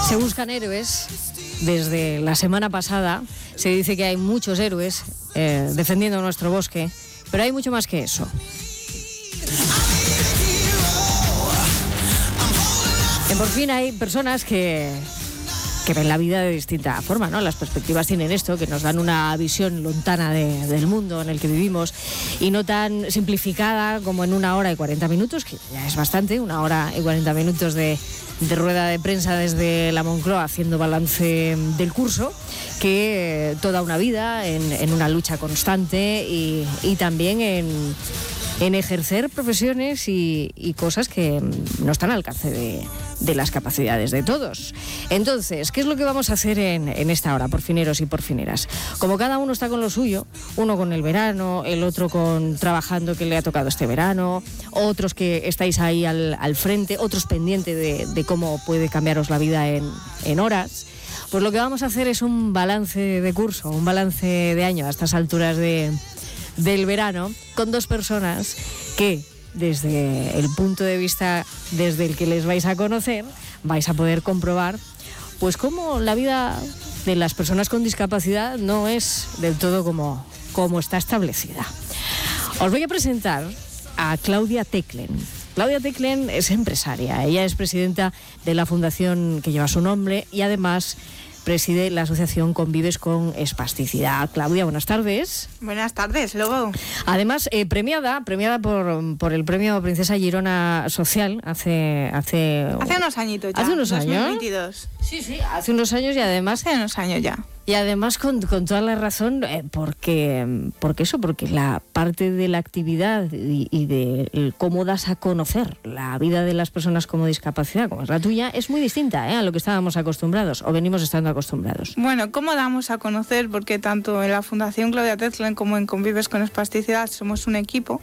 Se buscan héroes. Desde la semana pasada se dice que hay muchos héroes defendiendo nuestro bosque, pero hay mucho más que eso. Por fin hay personas que ven la vida de distinta forma, ¿no? Las perspectivas tienen esto, que nos dan una visión lontana del mundo en el que vivimos y no tan simplificada como en 1 hora y 40 minutos, que ya es bastante, 1 hora y 40 minutos de rueda de prensa desde la Moncloa haciendo balance del curso, que toda una vida en una lucha constante y también en ejercer profesiones y cosas que no están al alcance de las capacidades de todos. Entonces, ¿qué es lo que vamos a hacer en esta hora, porfineros y porfineras? Como cada uno está con lo suyo, uno con el verano, el otro con trabajando que le ha tocado este verano, otros que estáis ahí al frente, otros pendientes de cómo puede cambiaros la vida en horas, pues lo que vamos a hacer es un balance de curso, un balance de año a estas alturas del verano, con 2 personas que, desde el punto de vista desde el que les vais a conocer, vais a poder comprobar pues cómo la vida de las personas con discapacidad no es del todo como está establecida. Os voy a presentar a Claudia Teclen. Claudia Teclen es empresaria, ella es presidenta de la fundación que lleva su nombre y además preside la asociación Convives con Espasticidad. Claudia, buenas tardes. Buenas tardes, Lobo. Además, premiada por el premio Princesa Girona Social hace unos añitos ya. ¿Hace unos 2022. años? Sí, hace unos años y además... Hace unos años ya. Y además con toda la razón, porque la parte de la actividad y de cómo das a conocer la vida de las personas con discapacidad, como es la tuya, es muy distinta a lo que estábamos acostumbrados o venimos estando acostumbrados. Bueno, ¿cómo damos a conocer? Porque tanto en la Fundación Claudia Teclen como en Convives con Espasticidad somos un equipo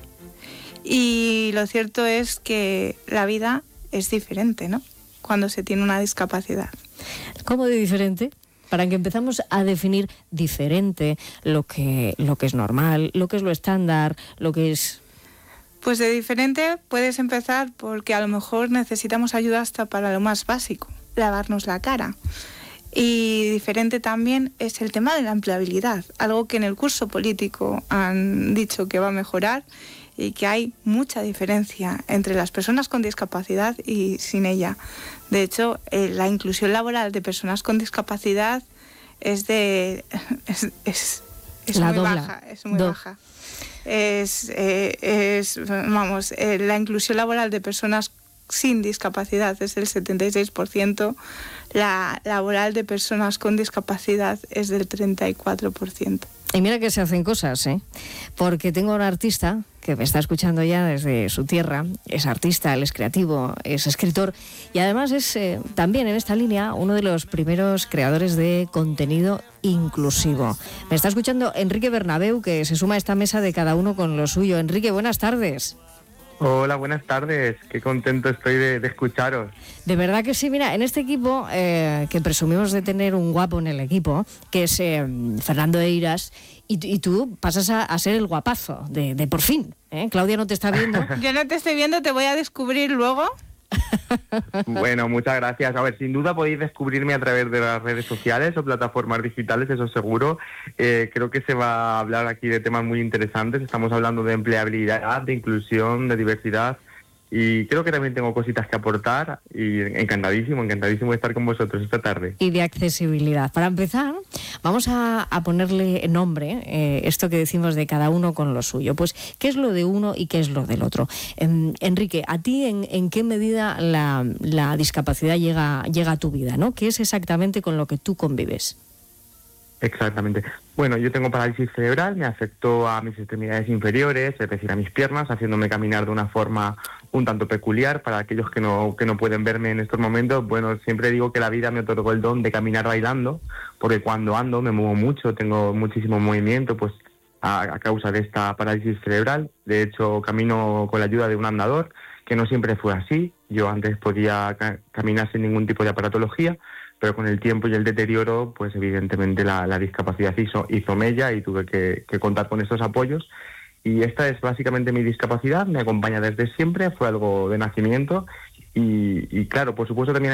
y lo cierto es que la vida es diferente, ¿no? Cuando se tiene una discapacidad. ¿Cómo de diferente? Para que empezamos a definir diferente lo que es normal, lo que es lo estándar, lo que es... Pues de diferente puedes empezar porque a lo mejor necesitamos ayuda hasta para lo más básico, lavarnos la cara. Y diferente también es el tema de la empleabilidad, algo que en el curso político han dicho que va a mejorar y que hay mucha diferencia entre las personas con discapacidad y sin ella. De hecho, la inclusión laboral de personas con discapacidad es muy baja. La inclusión laboral de personas sin discapacidad es del 76%, la laboral de personas con discapacidad es del 34%. Y mira que se hacen cosas, porque tengo un artista que me está escuchando ya desde su tierra, es artista, él es creativo, es escritor y además es también en esta línea uno de los primeros creadores de contenido inclusivo. Me está escuchando Enrique Bernabeu, que se suma a esta mesa de cada uno con lo suyo. Enrique, buenas tardes. Hola, buenas tardes. Qué contento estoy de escucharos. De verdad que sí. Mira, en este equipo, que presumimos de tener un guapo en el equipo, que es Fernando Eiras, y tú pasas a ser el guapazo de por fin. Claudia no te está viendo. Yo no te estoy viendo, te voy a descubrir luego. Bueno, muchas gracias. A ver, sin duda podéis descubrirme a través de las redes sociales o plataformas digitales, eso seguro. Creo que se va a hablar aquí de temas muy interesantes. Estamos hablando de empleabilidad, de inclusión, de diversidad. Y creo que también tengo cositas que aportar y encantadísimo de estar con vosotros esta tarde. Y de accesibilidad. Para empezar, vamos a ponerle nombre, esto que decimos de cada uno con lo suyo. Pues, ¿qué es lo de uno y qué es lo del otro? Enrique, ¿a ti en qué medida la discapacidad llega a tu vida, ¿no? ¿Qué es exactamente con lo que tú convives? Exactamente. Bueno, yo tengo parálisis cerebral, me afectó a mis extremidades inferiores, es decir, a mis piernas, haciéndome caminar de una forma un tanto peculiar. Para aquellos que no pueden verme en estos momentos, bueno, siempre digo que la vida me otorgó el don de caminar bailando, porque cuando ando me muevo mucho, tengo muchísimo movimiento, pues a causa de esta parálisis cerebral. De hecho, camino con la ayuda de un andador, que no siempre fue así. Yo antes podía caminar sin ningún tipo de aparatología, pero con el tiempo y el deterioro, pues evidentemente la discapacidad hizo mella y tuve que contar con estos apoyos. Y esta es básicamente mi discapacidad, me acompaña desde siempre, fue algo de nacimiento Y claro, por supuesto también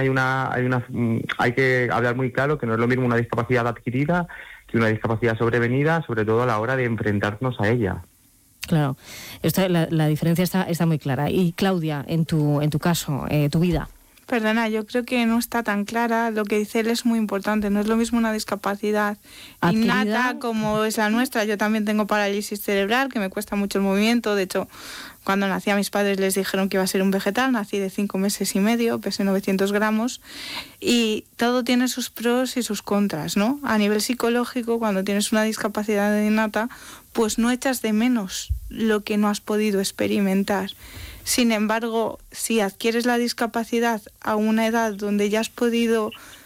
hay que hablar muy claro que no es lo mismo una discapacidad adquirida que una discapacidad sobrevenida, sobre todo a la hora de enfrentarnos a ella. Claro, la diferencia está muy clara. Y Claudia, en tu caso, tu vida. Perdona, yo creo que no está tan clara. Lo que dice él es muy importante. No es lo mismo una discapacidad ¿adquirida? innata como es la nuestra. Yo también tengo parálisis cerebral, que me cuesta mucho el movimiento. De hecho, cuando nací a mis padres les dijeron que iba a ser un vegetal. Nací de 5 meses y medio, pesé 900 gramos. Y todo tiene sus pros y sus contras, ¿no? A nivel psicológico, cuando tienes una discapacidad innata, pues no echas de menos lo que no has podido experimentar. Sin embargo, si adquieres la discapacidad a una edad donde ya has podido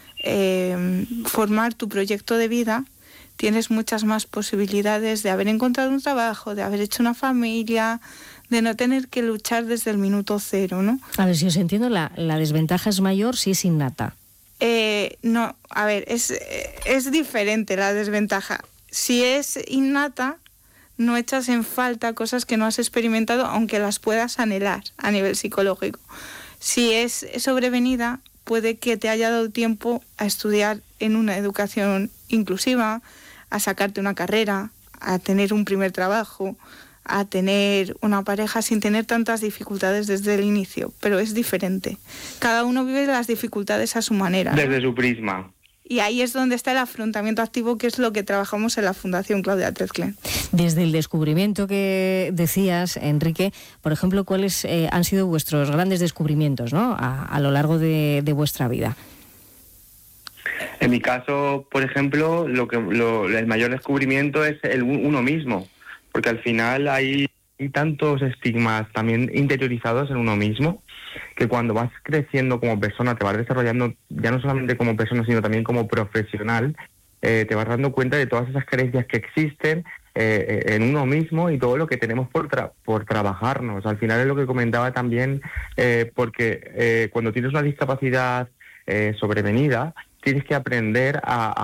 formar tu proyecto de vida, tienes muchas más posibilidades de haber encontrado un trabajo, de haber hecho una familia, de no tener que luchar desde el minuto cero, ¿no? A ver, si os entiendo, la desventaja es mayor si es innata. No, a ver, es diferente la desventaja. Si es innata, no echas en falta cosas que no has experimentado, aunque las puedas anhelar a nivel psicológico. Si es sobrevenida, puede que te haya dado tiempo a estudiar en una educación inclusiva, a sacarte una carrera, a tener un primer trabajo, a tener una pareja sin tener tantas dificultades desde el inicio. Pero es diferente. Cada uno vive las dificultades a su manera, ¿no? Desde su prisma. Y ahí es donde está el afrontamiento activo, que es lo que trabajamos en la Fundación Claudia Tezclen. Desde el descubrimiento que decías, Enrique, por ejemplo, ¿cuáles han sido vuestros grandes descubrimientos, ¿no?, a lo largo de vuestra vida? En mi caso, por ejemplo, el mayor descubrimiento es uno mismo, porque al final hay tantos estigmas también interiorizados en uno mismo, que cuando vas creciendo como persona, te vas desarrollando ya no solamente como persona, sino también como profesional, te vas dando cuenta de todas esas carencias que existen en uno mismo y todo lo que tenemos por trabajarnos. Al final es lo que comentaba también, porque cuando tienes una discapacidad sobrevenida, tienes que aprender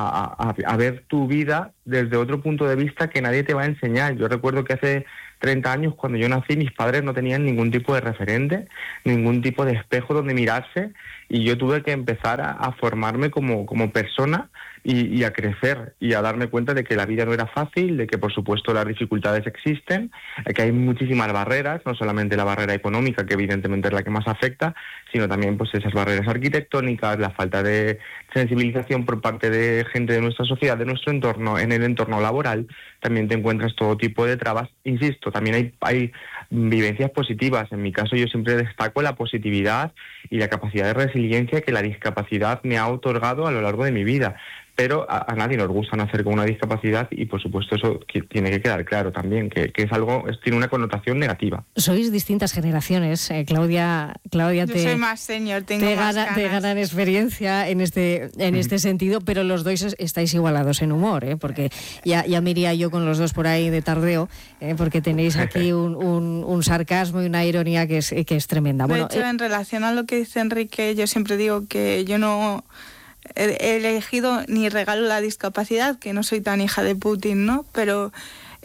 a ver tu vida desde otro punto de vista que nadie te va a enseñar. Yo recuerdo que hace 30 años, cuando yo nací, mis padres no tenían ningún tipo de referente, ningún tipo de espejo donde mirarse, y yo tuve que empezar a formarme como persona y a crecer y a darme cuenta de que la vida no era fácil, de que por supuesto las dificultades existen, que hay muchísimas barreras, no solamente la barrera económica, que evidentemente es la que más afecta, sino también pues esas barreras arquitectónicas, la falta de sensibilización por parte de gente de nuestra sociedad, de nuestro entorno. En el entorno laboral también te encuentras todo tipo de trabas. Insisto, también hay vivencias positivas. En mi caso yo siempre destaco la positividad y la capacidad de resiliencia que la discapacidad me ha otorgado a lo largo de mi vida. Pero a nadie nos gusta nacer con una discapacidad y, por supuesto, eso tiene que quedar claro también, que es algo, tiene una connotación negativa. Sois distintas generaciones. Claudia, yo soy más senior, tengo más ganas. Te ganan experiencia en este sentido, pero los dos estáis igualados en humor, porque ya me iría yo con los dos por ahí de tardeo, porque tenéis aquí un sarcasmo y una ironía que es tremenda. De hecho, en relación a lo que dice Enrique, yo siempre digo que yo no he elegido ni regalo la discapacidad, que no soy tan hija de Putin, ¿no? Pero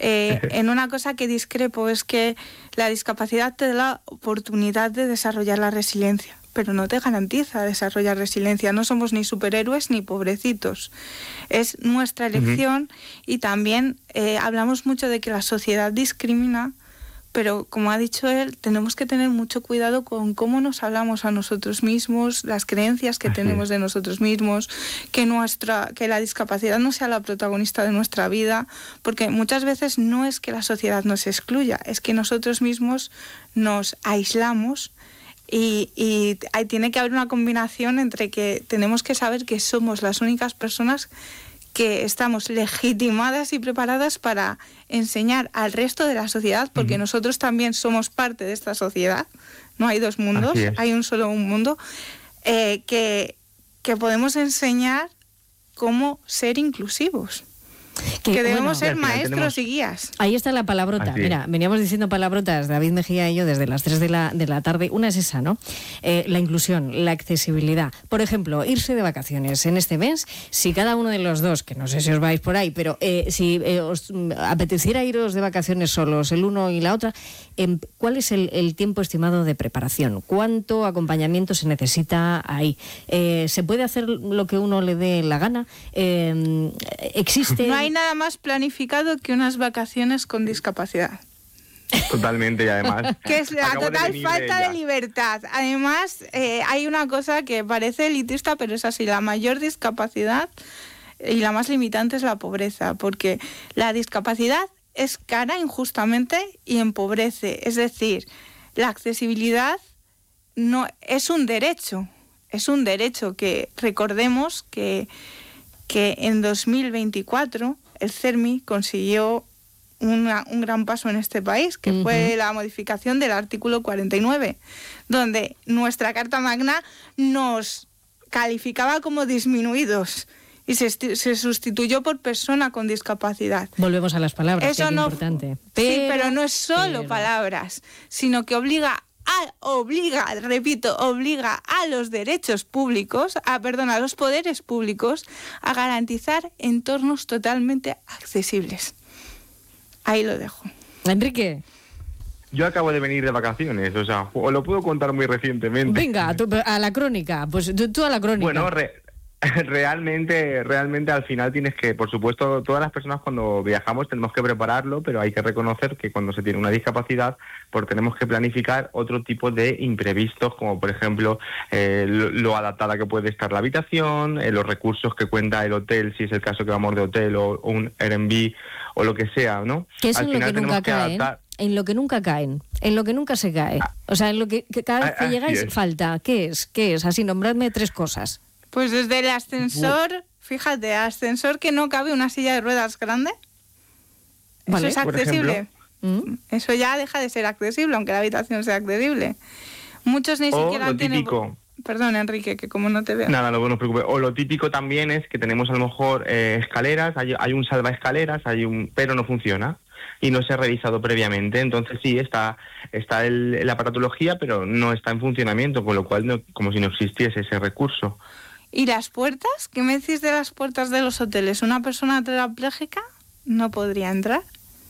en una cosa que discrepo es que la discapacidad te da la oportunidad de desarrollar la resiliencia, pero no te garantiza desarrollar resiliencia. No somos ni superhéroes ni pobrecitos. Es nuestra elección. Y también hablamos mucho de que la sociedad discrimina, pero como ha dicho él, tenemos que tener mucho cuidado con cómo nos hablamos a nosotros mismos, las creencias que tenemos de nosotros mismos, que la discapacidad no sea la protagonista de nuestra vida, porque muchas veces no es que la sociedad nos excluya, es que nosotros mismos nos aislamos. Y tiene que haber una combinación entre que tenemos que saber que somos las únicas personas que estamos legitimadas y preparadas para enseñar al resto de la sociedad, porque nosotros también somos parte de esta sociedad. No hay dos mundos, hay un solo mundo, que podemos enseñar cómo ser inclusivos. Que debemos ser al final maestros tenemos- y guías. Ahí está la palabrota. Así Mira, es. veníamos diciendo palabrotas, David Mejía y yo, desde las 3 de la tarde. Una es esa, ¿no? La inclusión, la accesibilidad. Por ejemplo, irse de vacaciones en este mes, si cada uno de los dos, que no sé si os vais por ahí, pero si os apeteciera iros de vacaciones solos, el uno y la otra, ¿cuál es el tiempo estimado de preparación? ¿Cuánto acompañamiento se necesita ahí? ¿Se puede hacer lo que uno le dé la gana? ¿Existe...? No hay nada más planificado que unas vacaciones con discapacidad. Totalmente, y además... Que es la acabo de total venir falta de ella. libertad. Además, hay una cosa que parece elitista, pero es así. La mayor discapacidad y la más limitante es la pobreza, porque la discapacidad es cara injustamente y empobrece. Es decir, la accesibilidad no es un derecho. Es un derecho que recordemos que en 2024 el CERMI consiguió un gran paso en este país, que fue la modificación del artículo 49, donde nuestra Carta Magna nos calificaba como disminuidos y se sustituyó por persona con discapacidad. Volvemos a las palabras, Eso que es no, importante. sí, pero no es solo palabras, sino que obliga a los derechos públicos, a los poderes públicos, a garantizar entornos totalmente accesibles. Ahí lo dejo. Enrique, Yo acabo de venir de vacaciones, o sea, os lo puedo contar muy recientemente. venga, a la crónica. Pues tú a la crónica. Bueno, realmente al final tienes que, por supuesto, todas las personas cuando viajamos tenemos que prepararlo, pero hay que reconocer que cuando se tiene una discapacidad, pues tenemos que planificar otro tipo de imprevistos, como por ejemplo lo adaptada que puede estar la habitación, los recursos que cuenta el hotel, si es el caso que vamos de hotel o un Airbnb o lo que sea, ¿no? Que es Al en lo final que nunca tenemos caen. adaptar. En lo que nunca caen, en lo que nunca se cae. O sea, en lo que cada vez que Así llegáis es. falta. ¿Qué es? ¿Qué es? Así, nombradme 3 cosas. Pues desde el ascensor, fíjate, ascensor que no cabe una silla de ruedas grande. Vale. Eso es Por accesible. ¿Mm? Eso ya deja de ser accesible, aunque la habitación sea accesible. Muchos ni O siquiera lo tienen... típico. Perdón, Enrique, que como no te veo. Nada, no os preocupéis. O lo típico también es que tenemos a lo mejor escaleras, hay un salvaescaleras, pero no funciona y no se ha revisado previamente. Entonces sí, está la aparatología, pero no está en funcionamiento, con lo cual como si no existiese ese recurso. ¿Y las puertas? ¿Qué me decís de las puertas de los hoteles? ¿Una persona tetrapléjica no podría entrar?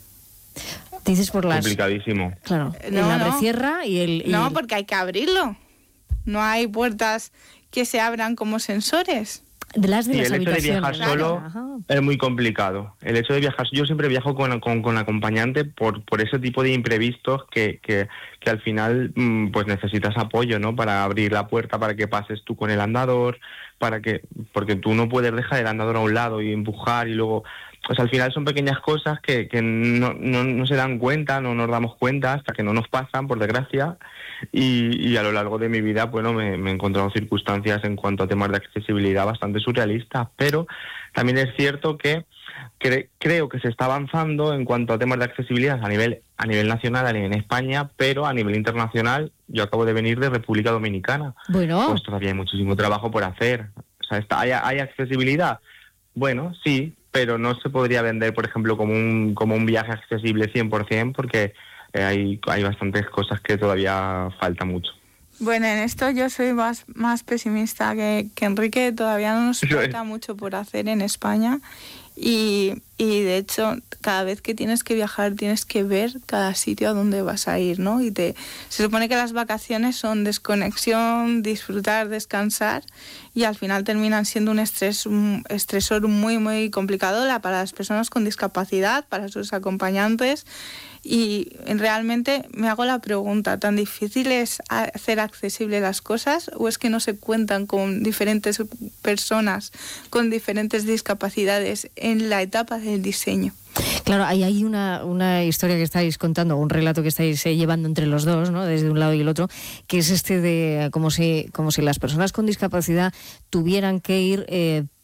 Dices por las... Complicadísimo. Claro, No, el no. abrecierra y el... No, porque hay que abrirlo. No hay puertas que se abran como sensores. de las Sí, el hecho de habitaciones. viajar Claro. solo Ajá. es muy complicado. El hecho de viajar, yo siempre viajo con acompañante por ese tipo de imprevistos que al final pues necesitas apoyo, ¿no? Para abrir la puerta, para que pases tú con el andador, porque tú no puedes dejar el andador a un lado y empujar y luego... O sea, al final son pequeñas cosas que no se dan cuenta, no nos damos cuenta hasta que no nos pasan, por desgracia. Y a lo largo de mi vida, bueno, me he encontrado circunstancias en cuanto a temas de accesibilidad bastante surrealistas. Pero también es cierto que creo que se está avanzando en cuanto a temas de accesibilidad a nivel nacional, a nivel España, pero a nivel internacional, yo acabo de venir de República Dominicana. Bueno, Pues todavía hay muchísimo trabajo por hacer. O sea, ¿hay accesibilidad? Bueno, sí, pero no se podría vender, por ejemplo, como un viaje accesible 100%, porque hay bastantes cosas que todavía falta mucho. Bueno, en esto yo soy más pesimista que Enrique. Todavía no nos falta mucho por hacer en España. Y de hecho, cada vez que tienes que viajar, tienes que ver cada sitio a donde vas a ir, ¿no? Se supone que las vacaciones son desconexión, disfrutar, descansar, y al final terminan siendo un estresor muy, muy complicado para las personas con discapacidad, para sus acompañantes. Y realmente me hago la pregunta, ¿tan difícil es hacer accesible las cosas o es que no se cuentan con diferentes personas con diferentes discapacidades en la etapa del diseño? claro, hay una historia que estáis contando, un relato que estáis llevando entre los dos, ¿no? Desde un lado y el otro, que es de como si las personas con discapacidad tuvieran que ir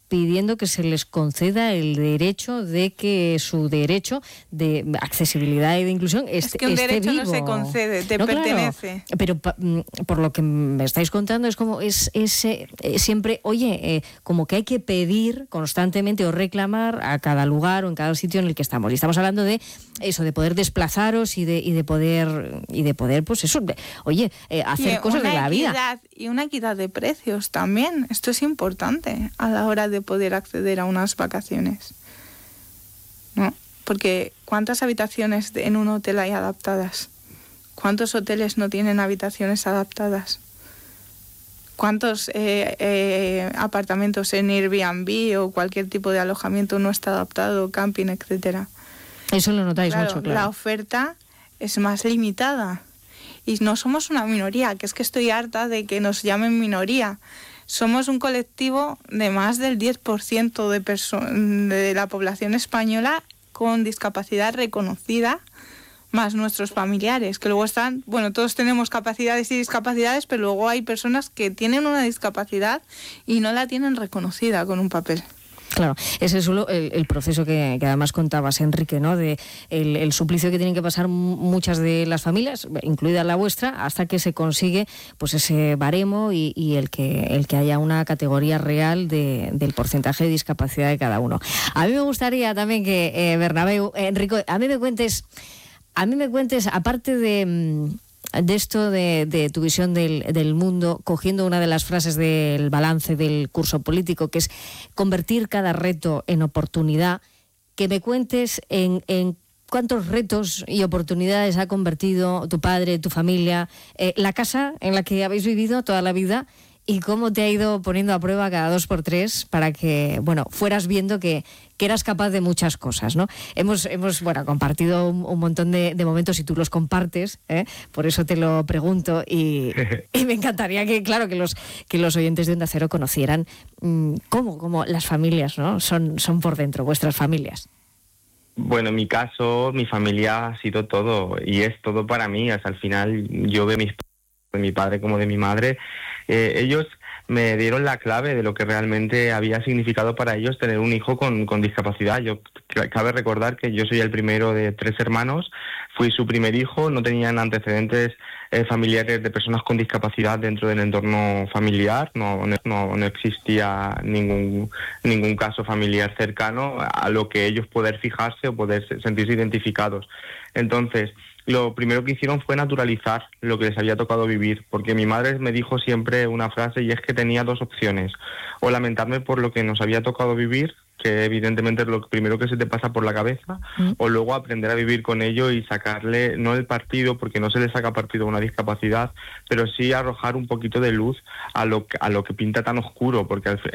pidiendo que se les conceda el derecho de que su derecho de accesibilidad y de inclusión esté vivo. Es que un derecho no se concede, te pertenece. Claro, pero por lo que me estáis contando es como es siempre, como que hay que pedir constantemente o reclamar a cada lugar o en cada sitio en el que estamos. Y estamos hablando de eso, de poder desplazaros y de poder pues eso, hacer cosas de la vida. Y una equidad de precios también. Esto es importante a la hora de poder acceder a unas vacaciones, ¿no? Porque ¿cuántas habitaciones en un hotel hay adaptadas? ¿Cuántos hoteles no tienen habitaciones adaptadas? ¿Cuántos apartamentos en Airbnb o cualquier tipo de alojamiento no está adaptado, camping, etcétera? Eso lo notáis mucho, claro. La oferta es más limitada. Y no somos una minoría, que es que estoy harta de que nos llamen minoría. Somos un colectivo de más del 10% de la población española con discapacidad reconocida, más nuestros familiares, que luego están, todos tenemos capacidades y discapacidades, pero luego hay personas que tienen una discapacidad y no la tienen reconocida con un papel. Claro, ese es solo el proceso que además contabas, Enrique, ¿no? De el suplicio que tienen que pasar muchas de las familias, incluida la vuestra, hasta que se consigue pues ese baremo y el que haya una categoría real del porcentaje de discapacidad de cada uno. A mí me gustaría también que Bernabéu, Enrique, a mí me cuentes, aparte de esto de tu visión del mundo, cogiendo una de las frases del balance del curso político, que es convertir cada reto en oportunidad, que me cuentes en cuántos retos y oportunidades ha convertido tu padre, tu familia, la casa en la que habéis vivido toda la vida, y cómo te ha ido poniendo a prueba cada 2x3 para que, fueras viendo que eras capaz de muchas cosas, ¿no? Hemos compartido un montón de momentos y tú los compartes, por eso te lo pregunto y me encantaría que los oyentes de Onda Cero conocieran cómo las familias, ¿no? son por dentro, vuestras familias. Bueno, en mi caso, mi familia ha sido todo y es todo para mí. Hasta el final yo veo de mi padre como de mi madre. Ellos me dieron la clave de lo que realmente había significado para ellos tener un hijo con discapacidad. Cabe recordar que yo soy el primero de 3 hermanos, fui su primer hijo, no tenían antecedentes familiares de personas con discapacidad dentro del entorno familiar, no existía ningún caso familiar cercano a lo que ellos poder fijarse o poder sentirse identificados. Entonces, lo primero que hicieron fue naturalizar lo que les había tocado vivir, porque mi madre me dijo siempre una frase, y es que tenía 2 opciones: o lamentarme por lo que nos había tocado vivir, que evidentemente es lo primero que se te pasa por la cabeza, o luego aprender a vivir con ello y sacarle, no el partido, porque no se le saca partido a una discapacidad, pero sí arrojar un poquito de luz a lo que pinta tan oscuro, porque